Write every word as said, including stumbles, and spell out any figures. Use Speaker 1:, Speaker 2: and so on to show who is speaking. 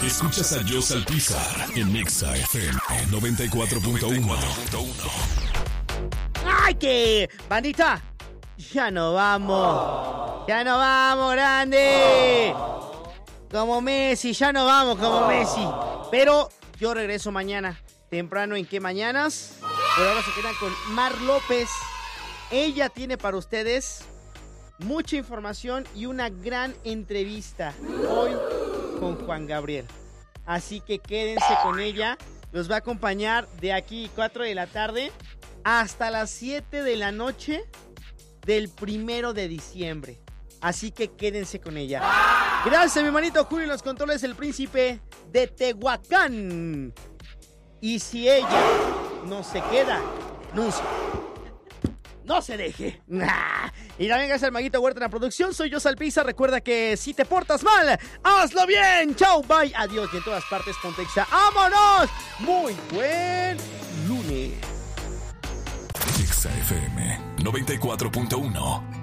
Speaker 1: Escuchas a Joss Alpizar en Nexa F M noventa y cuatro punto uno.
Speaker 2: ¡Ay, qué! Bandita, ya no vamos. Ya no vamos, grande. Como Messi, ya no vamos como Messi. Pero yo regreso mañana, temprano. ¿En qué mañanas? Por ahora se quedan con Mar López. Ella tiene para ustedes mucha información y una gran entrevista hoy con Juan Gabriel. Así que quédense con ella. Los va a acompañar de aquí cuatro de la tarde hasta las siete de la noche del primero de diciembre. Así que quédense con ella. Gracias, mi hermanito Julio, en los controles, el príncipe de Tehuacán. Y si ella no se queda, no se, no se deje. Y también gracias al Maguito Huerta en la producción. Soy Joss Alpizar. Recuerda que si te portas mal, hazlo bien. Chau, bye, adiós. Y en todas partes, Pontexa. ¡Vámonos! Muy buen lunes.
Speaker 1: Nexa F M noventa y cuatro punto uno.